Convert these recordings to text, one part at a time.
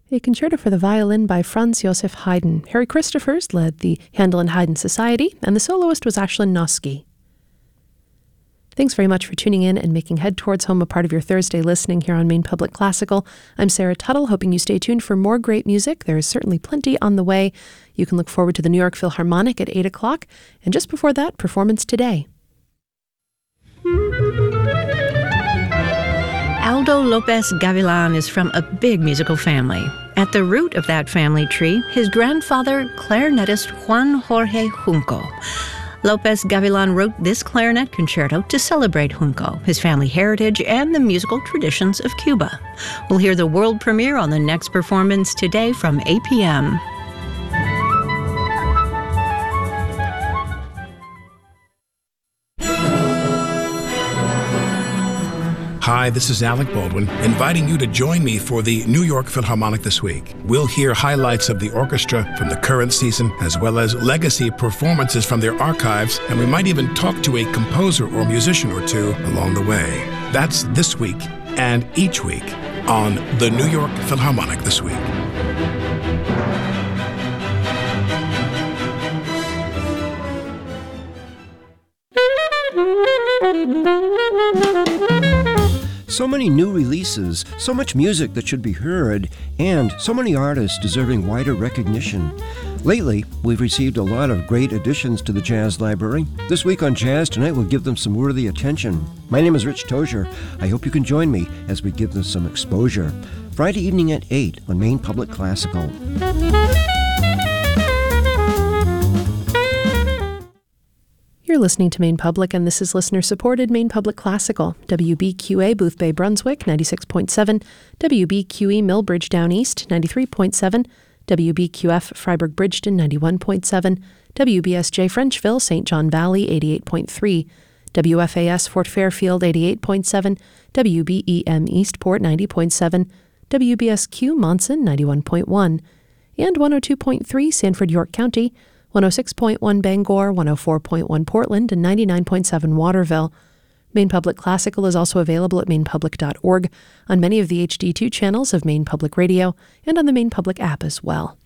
A concerto for the violin by Franz Joseph Haydn. Harry Christophers led the Handel and Haydn Society, and the soloist was Ashlyn Noski. Thanks very much for tuning in and making Head Towards Home a part of your Thursday listening here on Maine Public Classical. I'm Sarah Tuttle, hoping you stay tuned for more great music. There is certainly plenty on the way. You can look forward to the New York Philharmonic at 8 o'clock, and just before that, Performance Today. Aldo Lopez Gavilan is from a big musical family. At the root of that family tree, his grandfather, clarinetist Juan Jorge Junco. Lopez Gavilan wrote this clarinet concerto to celebrate Junco, his family heritage, and the musical traditions of Cuba. We'll hear the world premiere on the next Performance Today from 8 p.m. Hi, this is Alec Baldwin, inviting you to join me for the New York Philharmonic this week. We'll hear highlights of the orchestra from the current season, as well as legacy performances from their archives, and we might even talk to a composer or musician or two along the way. That's this week and each week on the New York Philharmonic this week. So many new releases, so much music that should be heard, and so many artists deserving wider recognition. Lately, we've received a lot of great additions to the Jazz Library. This week on Jazz Tonight, we'll give them some worthy attention. My name is Rich Tozier. I hope you can join me as we give them some exposure. Friday evening at 8 on Maine Public Classical. You're listening to Maine Public, and this is listener-supported Maine Public Classical. WBQA Boothbay Brunswick, 96.7. WBQE Millbridge Down East, 93.7. WBQF Freiburg Bridgeton, 91.7. WBSJ Frenchville, St. John Valley, 88.3. WFAS Fort Fairfield, 88.7. WBEM Eastport, 90.7. WBSQ Monson, 91.1. And 102.3 Sanford York County, 106.1 Bangor, 104.1 Portland, and 99.7 Waterville. Maine Public Classical is also available at mainepublic.org, on many of the HD2 channels of Maine Public Radio, and on the Maine Public app as well.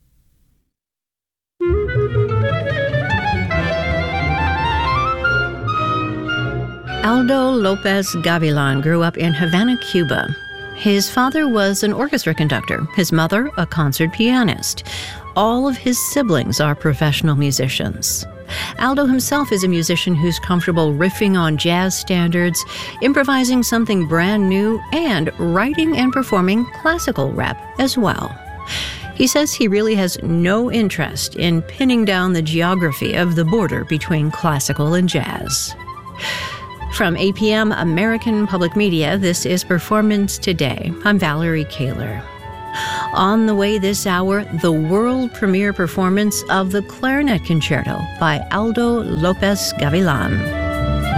Aldo Lopez Gavilan grew up in Havana, Cuba. His father was an orchestra conductor, his mother a concert pianist. All of his siblings are professional musicians. Aldo himself is a musician who's comfortable riffing on jazz standards, improvising something brand new, and writing and performing classical rap as well. He says he really has no interest in pinning down the geography of the border between classical and jazz. From 8 p.m. American Public Media, this is Performance Today. I'm Valerie Kaler. On the way this hour, the world premiere performance of the Clarinet Concerto by Aldo Lopez Gavilan.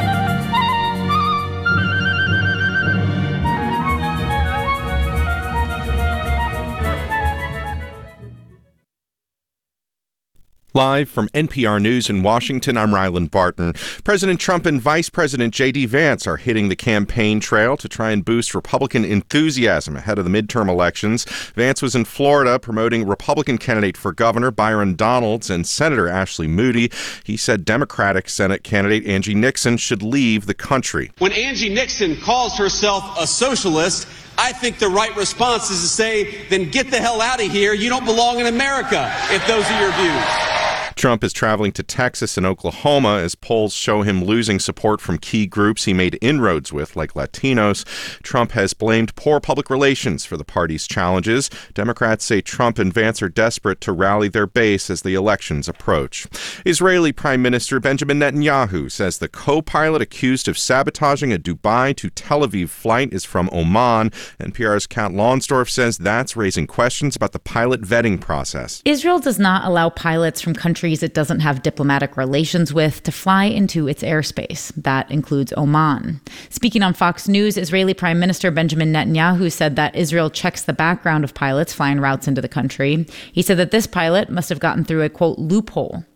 Live from NPR News in Washington, I'm Ryland Barton. President Trump and Vice President J.D. Vance are hitting the campaign trail to try and boost Republican enthusiasm ahead of the midterm elections. Vance was in Florida promoting Republican candidate for governor Byron Donalds and Senator Ashley Moody. He said Democratic Senate candidate Angie Nixon should leave the country. When Angie Nixon calls herself a socialist, I think the right response is to say, then get the hell out of here. You don't belong in America, if those are your views. Trump is traveling to Texas and Oklahoma as polls show him losing support from key groups he made inroads with, like Latinos. Trump has blamed poor public relations for the party's challenges. Democrats say Trump and Vance are desperate to rally their base as the elections approach. Israeli Prime Minister Benjamin Netanyahu says the co-pilot accused of sabotaging a Dubai to Tel Aviv flight is from Oman. NPR's Kat Lonsdorf says that's raising questions about the pilot vetting process. Israel does not allow pilots from countries it doesn't have diplomatic relations with to fly into its airspace. That includes Oman. Speaking on Fox News, Israeli Prime Minister Benjamin Netanyahu said that Israel checks the background of pilots flying routes into the country. He said that this pilot must have gotten through a, quote, loophole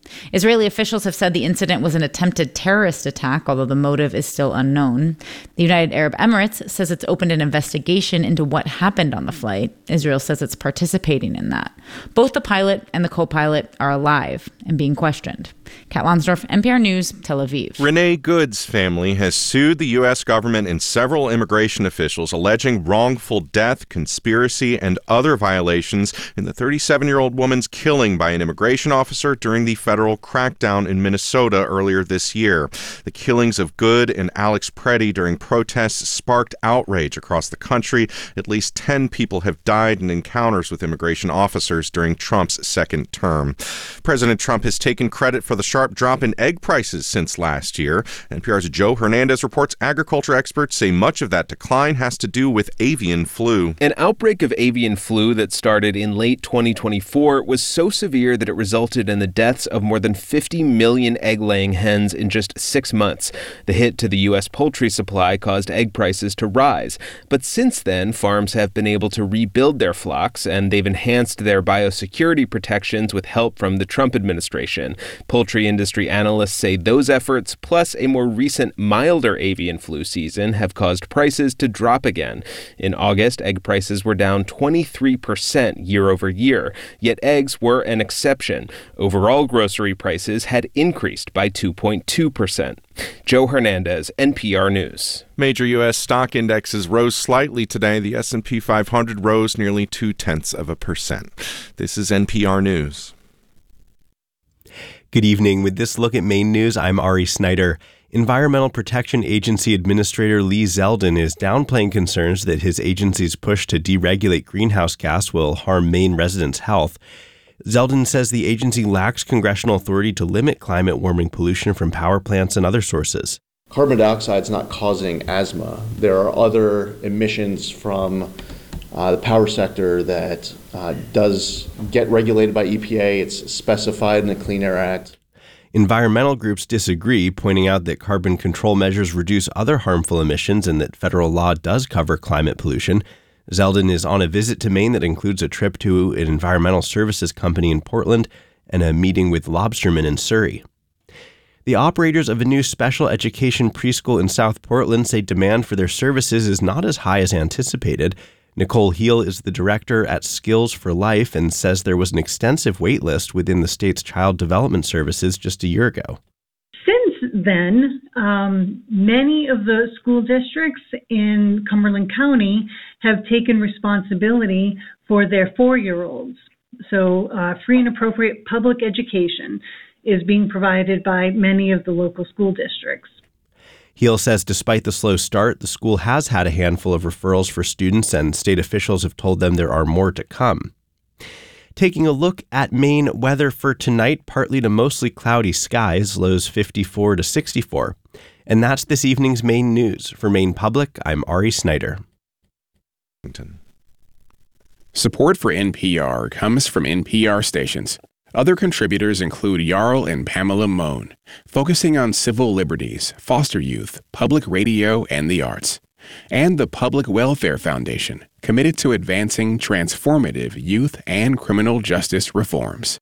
Israeli officials have said the incident was an attempted terrorist attack, although the motive is still unknown. The United Arab Emirates says it's opened an investigation into what happened on the flight. Israel says it's participating in that. Both the pilot and the co-pilot are alive and being questioned. Kat Lonsdorf, NPR News, Tel Aviv. Renee Good's family has sued the U.S. government and several immigration officials alleging wrongful death, conspiracy, and other violations in the 37-year-old woman's killing by an immigration officer during the federal crackdown in Minnesota earlier this year. The killings of Good and Alex Preddy during protests sparked outrage across the country. At least 10 people have died in encounters with immigration officers during Trump's second term. President Trump has taken credit for the sharp drop in egg prices since last year. NPR's Joe Hernandez reports agriculture experts say much of that decline has to do with avian flu. An outbreak of avian flu that started in late 2024 was so severe that it resulted in the deaths of more than 50 million egg-laying hens in just 6 months. The hit to the U.S. poultry supply caused egg prices to rise. But since then, farms have been able to rebuild their flocks, and they've enhanced their biosecurity protections with help from the Trump administration. Poultry industry analysts say those efforts, plus a more recent milder avian flu season, have caused prices to drop again. In August, egg prices were down 23% year over year, yet eggs were an exception. Overall grocery prices had increased by 2.2%. Joe Hernandez, NPR News. Major U.S. stock indexes rose slightly today. The S&P 500 rose nearly 0.2%. This is NPR News. Good evening. With this look at Maine news, I'm Ari Snyder. Environmental Protection Agency Administrator Lee Zeldin is downplaying concerns that his agency's push to deregulate greenhouse gas will harm Maine residents' health. Zeldin says the agency lacks congressional authority to limit climate warming pollution from power plants and other sources. Carbon dioxide is not causing asthma. There are other emissions from the power sector that does get regulated by EPA. It's specified in the Clean Air Act. Environmental groups disagree, pointing out that carbon control measures reduce other harmful emissions and that federal law does cover climate pollution. Zeldin is on a visit to Maine that includes a trip to an environmental services company in Portland and a meeting with lobstermen in Surrey. The operators of a new special education preschool in South Portland say demand for their services is not as high as anticipated. Nicole Heel is the director at Skills for Life and says there was an extensive wait list within the state's child development services just a year ago. Since then, many of the school districts in Cumberland County have taken responsibility for their 4-year-olds. So free and appropriate public education is being provided by many of the local school districts. Heel says despite the slow start, the school has had a handful of referrals for students, and state officials have told them there are more to come. Taking a look at Maine weather for tonight, partly to mostly cloudy skies, lows 54 to 64. And that's this evening's Maine news. For Maine Public, I'm Ari Snyder. Support for NPR comes from NPR stations. Other contributors include Jarl and Pamela Mohn, focusing on civil liberties, foster youth, public radio, and the arts. And the Public Welfare Foundation, committed to advancing transformative youth and criminal justice reforms.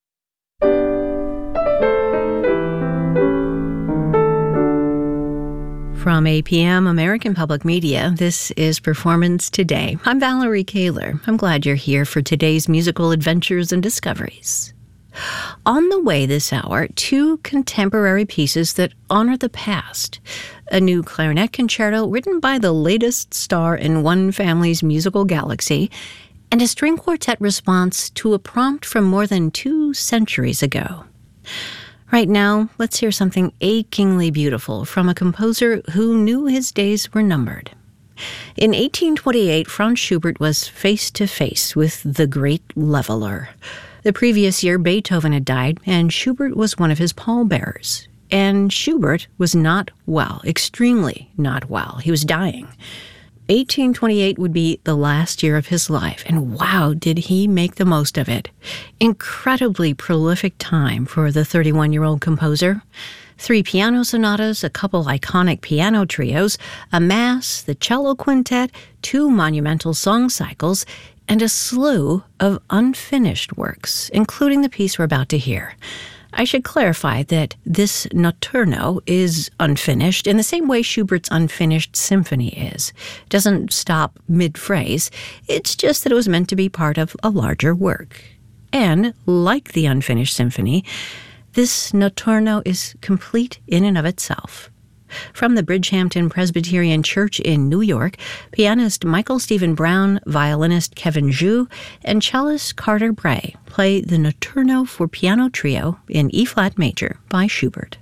From APM American Public Media, this is Performance Today. I'm Valerie Kaler. I'm glad you're here for today's musical adventures and discoveries. On the way this hour, 2 contemporary pieces that honor the past. A new clarinet concerto written by the latest star in one family's musical galaxy, and a string quartet response to a prompt from more than 2 centuries ago. Right now, let's hear something achingly beautiful from a composer who knew his days were numbered. In 1828, Franz Schubert was face to face with the great leveler. The previous year, Beethoven had died, and Schubert was one of his pallbearers. And Schubert was not well, extremely not well. He was dying. 1828 would be the last year of his life, and wow, did he make the most of it. Incredibly prolific time for the 31-year-old composer. 3 piano sonatas, a couple iconic piano trios, a mass, the cello quintet, 2 monumental song cycles, and a slew of unfinished works, including the piece we're about to hear. I should clarify that this notturno is unfinished in the same way Schubert's unfinished symphony is. It doesn't stop mid-phrase. It's just that it was meant to be part of a larger work. And, like the unfinished symphony, this notturno is complete in and of itself. From the Bridgehampton Presbyterian Church in New York, pianist Michael Stephen Brown, violinist Kevin Zhu, and cellist Carter Bray play the Notturno for Piano Trio in E-flat major by Schubert.